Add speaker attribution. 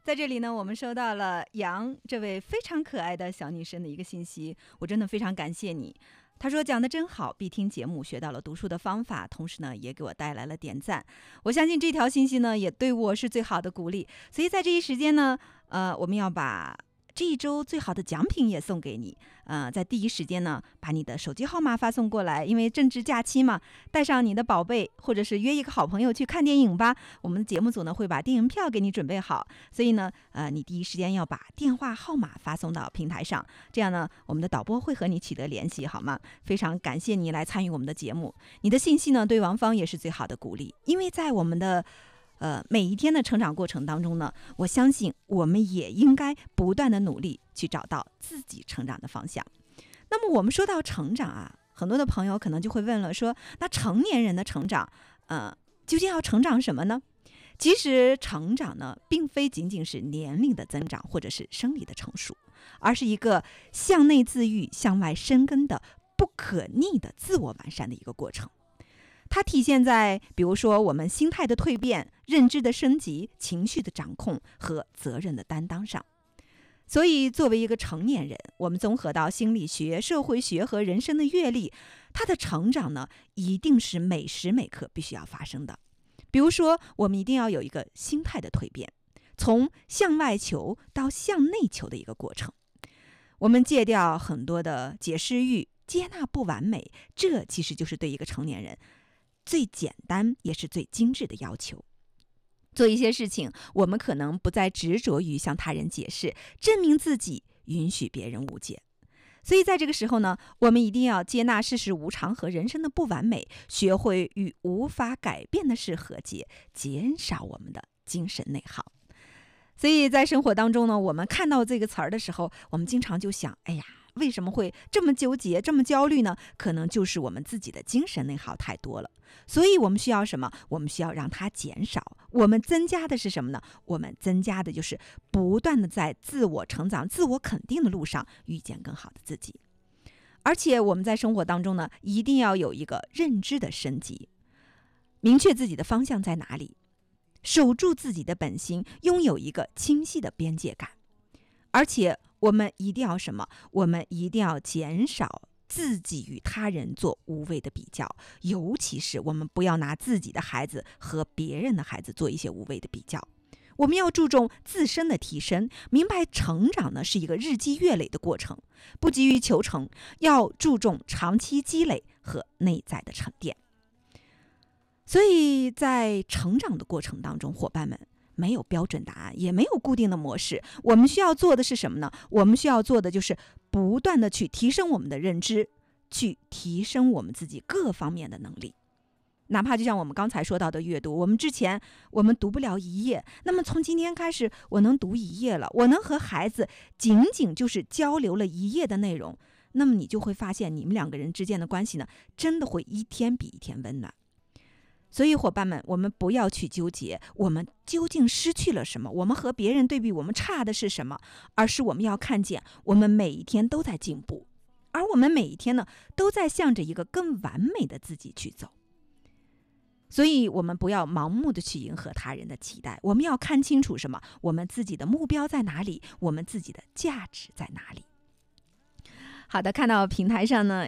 Speaker 1: 在这里呢，我们收到了杨这位非常可爱的小女生的一个信息，我真的非常感谢你。她说讲得真好，必听节目学到了读书的方法，同时呢也给我带来了点赞。我相信这条信息呢也对我是最好的鼓励。所以在这一时间呢，我们要把这一周最好的奖品也送给你，在第一时间呢，把你的手机号码发送过来，因为正值假期嘛，带上你的宝贝，或者是约一个好朋友去看电影吧。我们的节目组呢会把电影票给你准备好，所以呢，你第一时间要把电话号码发送到平台上，这样呢，我们的导播会和你取得联系，好吗？非常感谢你来参与我们的节目，你的信息呢对王芳也是最好的鼓励，因为在我们的每一天的成长过程当中呢，我相信我们也应该不断的努力去找到自己成长的方向。那么我们说到成长啊，很多的朋友可能就会问了，说那成年人的成长，究竟要成长什么呢？其实成长呢，并非仅仅是年龄的增长或者是生理的成熟，而是一个向内自愈、向外生根的不可逆的自我完善的一个过程。它体现在比如说我们心态的蜕变、认知的升级、情绪的掌控和责任的担当上。所以作为一个成年人，我们综合到心理学、社会学和人生的阅历，它的成长呢，一定是每时每刻必须要发生的。比如说我们一定要有一个心态的蜕变，从向外求到向内求的一个过程。我们戒掉很多的解释欲，接纳不完美，这其实就是对一个成年人最简单也是最精致的要求。做一些事情，我们可能不再执着于向他人解释，证明自己，允许别人误解。所以在这个时候呢，我们一定要接纳世事无常和人生的不完美，学会与无法改变的事和解，减少我们的精神内耗。所以在生活当中呢，我们看到这个词儿的时候，我们经常就想，哎呀，为什么会这么纠结、这么焦虑呢？可能就是我们自己的精神内耗太多了。所以我们需要什么？我们需要让它减少。我们增加的是什么呢？我们增加的就是不断的在自我成长、自我肯定的路上遇见更好的自己。而且我们在生活当中呢，一定要有一个认知的升级，明确自己的方向在哪里，守住自己的本心，拥有一个清晰的边界感。而且我们一定要什么？我们一定要减少自己与他人做无谓的比较，尤其是我们不要拿自己的孩子和别人的孩子做一些无谓的比较。我们要注重自身的提升，明白成长呢是一个日积月累的过程，不急于求成，要注重长期积累和内在的沉淀。所以在成长的过程当中，伙伴们，没有标准答案，也没有固定的模式。我们需要做的是什么呢？我们需要做的就是不断的去提升我们的认知，去提升我们自己各方面的能力。哪怕就像我们刚才说到的阅读，我们之前我们读不了一页，那么从今天开始我能读一页了，我能和孩子仅仅就是交流了一页的内容，那么你就会发现你们两个人之间的关系呢，真的会一天比一天温暖。所以伙伴们，我们不要去纠结我们究竟失去了什么，我们和别人对比我们差的是什么，而是我们要看见我们每一天都在进步，而我们每一天呢，都在向着一个更完美的自己去走。所以我们不要盲目的去迎合他人的期待，我们要看清楚什么？我们自己的目标在哪里？我们自己的价值在哪里？好的，看到平台上呢